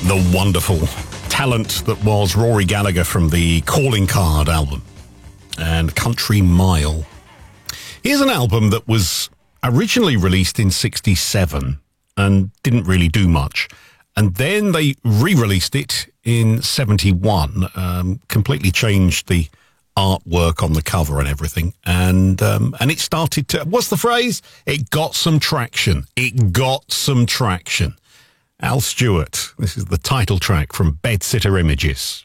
The wonderful talent that was Rory Gallagher from the Calling Card album and Country Mile. Here's an album that was originally released in 1967 and didn't really do much. And then they re-released it in 1971, completely changed the artwork on the cover and everything. And it started to, what's the phrase? It got some traction. It got some traction. Al Stewart, this is the title track from Bedsitter Images.